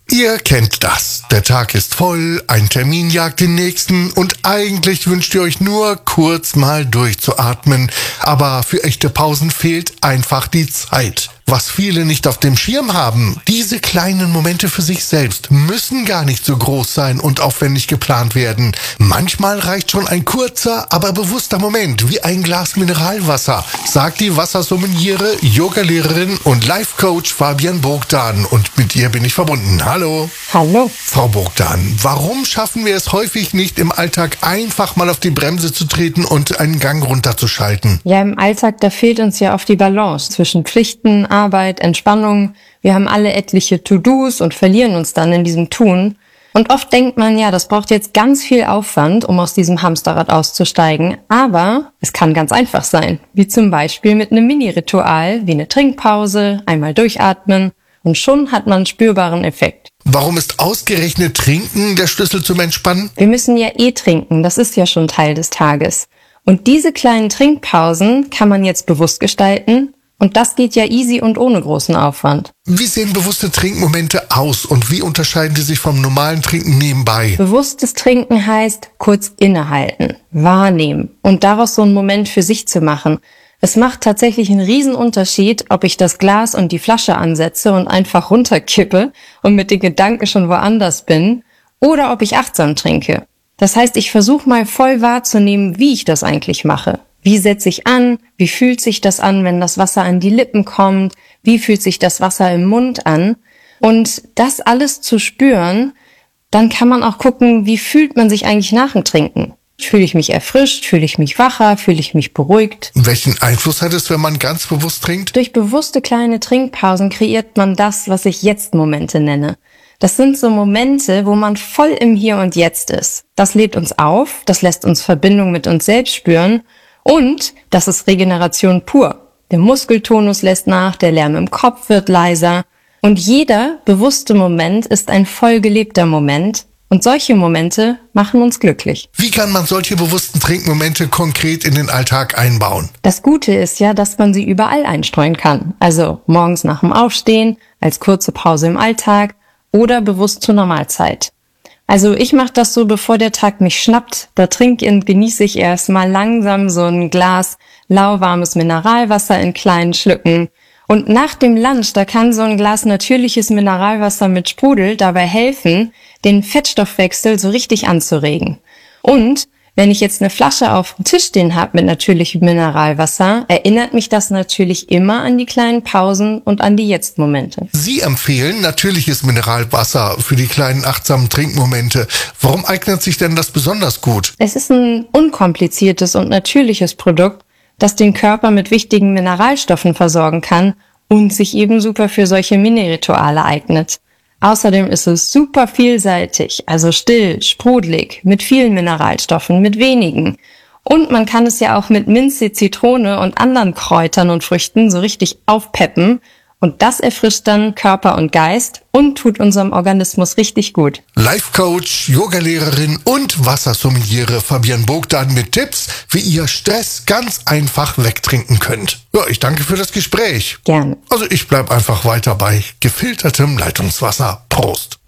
Ihr kennt das. Der Tag ist voll, ein Termin jagt den nächsten und eigentlich wünscht ihr euch nur kurz mal durchzuatmen. Aber für echte Pausen fehlt einfach die Zeit. Was viele nicht auf dem Schirm haben, diese kleinen Momente für sich selbst müssen gar nicht so groß sein und aufwendig geplant werden. Manchmal reicht schon ein kurzer, aber bewusster Moment wie ein Glas Mineralwasser, sagt die Wassersommeliere, Yogalehrerin und Life-Coach Fabian Bogdan. Und mit ihr bin ich verbunden. Hallo. Hallo. Frau Bogdan, warum schaffen wir es häufig nicht im Alltag einfach mal auf die Bremse zu treten und einen Gang runterzuschalten? Ja, im Alltag, da fehlt uns ja oft die Balance zwischen Pflichten, Arbeit, Entspannung. Wir haben alle etliche To-Dos und verlieren uns dann in diesem Tun. Und oft denkt man, ja, das braucht jetzt ganz viel Aufwand, um aus diesem Hamsterrad auszusteigen. Aber es kann ganz einfach sein, wie zum Beispiel mit einem Mini-Ritual, wie eine Trinkpause, einmal durchatmen und schon hat man einen spürbaren Effekt. Warum ist ausgerechnet Trinken der Schlüssel zum Entspannen? Wir müssen ja trinken, das ist ja schon Teil des Tages. Und diese kleinen Trinkpausen kann man jetzt bewusst gestalten. Und das geht ja easy und ohne großen Aufwand. Wie sehen bewusste Trinkmomente aus und wie unterscheiden die sich vom normalen Trinken nebenbei? Bewusstes Trinken heißt kurz innehalten, wahrnehmen und daraus so einen Moment für sich zu machen. Es macht tatsächlich einen riesen Unterschied, ob ich das Glas und die Flasche ansetze und einfach runterkippe und mit den Gedanken schon woanders bin oder ob ich achtsam trinke. Das heißt, ich versuche mal voll wahrzunehmen, wie ich das eigentlich mache. Wie setze ich an? Wie fühlt sich das an, wenn das Wasser an die Lippen kommt? Wie fühlt sich das Wasser im Mund an? Und das alles zu spüren, dann kann man auch gucken, wie fühlt man sich eigentlich nach dem Trinken? Fühle ich mich erfrischt? Fühle ich mich wacher? Fühle ich mich beruhigt? Welchen Einfluss hat es, wenn man ganz bewusst trinkt? Durch bewusste kleine Trinkpausen kreiert man das, was ich Jetzt-Momente nenne. Das sind so Momente, wo man voll im Hier und Jetzt ist. Das lädt uns auf, das lässt uns Verbindung mit uns selbst spüren. Und das ist Regeneration pur. Der Muskeltonus lässt nach, der Lärm im Kopf wird leiser. Und jeder bewusste Moment ist ein voll gelebter Moment. Und solche Momente machen uns glücklich. Wie kann man solche bewussten Trinkmomente konkret in den Alltag einbauen? Das Gute ist ja, dass man sie überall einstreuen kann. Also morgens nach dem Aufstehen, als kurze Pause im Alltag oder bewusst zur Normalzeit. Also ich mache das so, bevor der Tag mich schnappt, da trinke und genieße ich erstmal langsam so ein Glas lauwarmes Mineralwasser in kleinen Schlücken. Und nach dem Lunch, da kann so ein Glas natürliches Mineralwasser mit Sprudel dabei helfen, den Fettstoffwechsel so richtig anzuregen. Und wenn ich jetzt eine Flasche auf dem Tisch stehen habe mit natürlichem Mineralwasser, erinnert mich das natürlich immer an die kleinen Pausen und an die Jetzt-Momente. Sie empfehlen natürliches Mineralwasser für die kleinen achtsamen Trinkmomente. Warum eignet sich denn das besonders gut? Es ist ein unkompliziertes und natürliches Produkt, das den Körper mit wichtigen Mineralstoffen versorgen kann und sich eben super für solche Mini-Rituale eignet. Außerdem ist es super vielseitig, also still, sprudelig, mit vielen Mineralstoffen, mit wenigen. Und man kann es ja auch mit Minze, Zitrone und anderen Kräutern und Früchten so richtig aufpeppen. Und das erfrischt dann Körper und Geist und tut unserem Organismus richtig gut. Life-Coach, Yogalehrerin und Wassersommeliere Fabian Bogdan mit Tipps, wie ihr Stress ganz einfach wegtrinken könnt. Ja, ich danke für das Gespräch. Gerne. Also ich bleib einfach weiter bei gefiltertem Leitungswasser. Prost.